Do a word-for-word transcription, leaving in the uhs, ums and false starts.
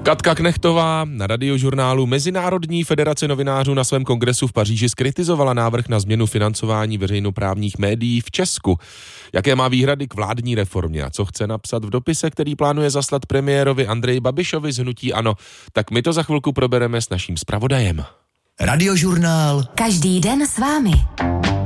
Katka Knechtová na Radiožurnálu. Mezinárodní federace novinářů na svém kongresu v Paříži zkritizovala návrh na změnu financování veřejnoprávních médií v Česku. Jaké má výhrady k vládní reformě a co chce napsat v dopise, který plánuje zaslat premiérovi Andreji Babišovi z hnutí ANO, tak my to za chvilku probereme s naším zpravodajem. Radiožurnál. Každý den s vámi.